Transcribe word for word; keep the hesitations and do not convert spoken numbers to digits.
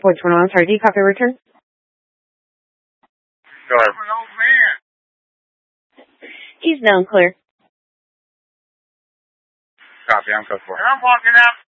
Which one? I'm sorry. Do you copy return? Go ahead. I'm an old man. He's known clear. Copy. I'm code four. And I'm walking out